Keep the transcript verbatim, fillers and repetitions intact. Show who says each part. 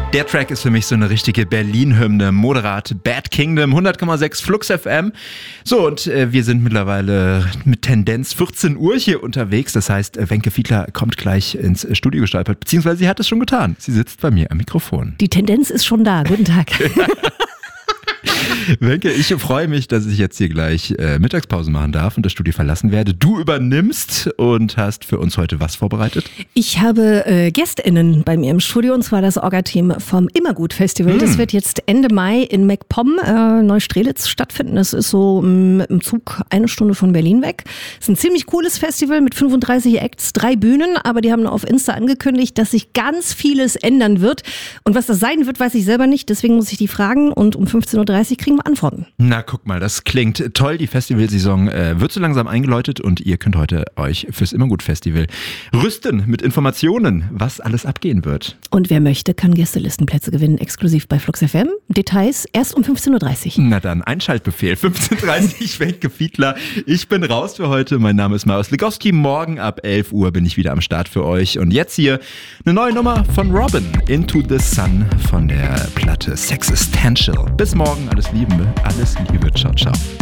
Speaker 1: Der Track ist für mich so eine richtige Berlin-Hymne. Moderat Bad Kingdom, hundert Komma sechs Flux F M. So, und äh, wir sind mittlerweile mit Tendenz vierzehn Uhr hier unterwegs. Das heißt, Wenke Fiedler kommt gleich ins Studio gestolpert, beziehungsweise sie hat es schon getan. Sie sitzt bei mir am Mikrofon.
Speaker 2: Die Tendenz ist schon da. Guten Tag.
Speaker 1: Wenke, ich freue mich, dass ich jetzt hier gleich äh, Mittagspause machen darf und das Studio verlassen werde. Du übernimmst und hast für uns heute was vorbereitet?
Speaker 2: Ich habe äh, GästInnen bei mir im Studio, und zwar das Orga-Team vom Immergut-Festival. Hm. Das wird jetzt Ende Mai in MacPom, äh, Neustrelitz stattfinden. Das ist so m, im Zug eine Stunde von Berlin weg. Es ist ein ziemlich cooles Festival mit fünfunddreißig Acts, drei Bühnen, aber die haben auf Insta angekündigt, dass sich ganz vieles ändern wird. Und was das sein wird, weiß ich selber nicht. Deswegen muss ich die fragen und um fünfzehn Uhr dreißig kriegen wir Antworten.
Speaker 1: Na, guck mal, das klingt toll. Die Festivalsaison äh, wird so langsam eingeläutet und ihr könnt heute euch fürs Immergut-Festival rüsten mit Informationen, was alles abgehen wird.
Speaker 2: Und wer möchte, kann Gästelistenplätze gewinnen, exklusiv bei Flux F M. Details erst um fünfzehn Uhr dreißig.
Speaker 1: Na dann, Einschaltbefehl, fünfzehn Uhr dreißig, Wenke Fiedler. Ich bin raus für heute. Mein Name ist Marius Legowski. Morgen ab elf Uhr bin ich wieder am Start für euch. Und jetzt hier eine neue Nummer von Robin, Into the Sun von der Platte Sexistential. Bis morgen, alles Liebe, alles Liebe, ciao, ciao.